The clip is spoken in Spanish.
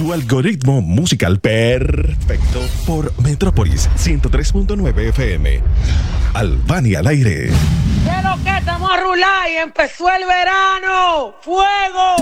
tu algoritmo musical perfecto por Metrópolis 103.9 FM. Albania al aire. ¿Qué es lo que estamos a rular y empezó el verano? ¡Fuego!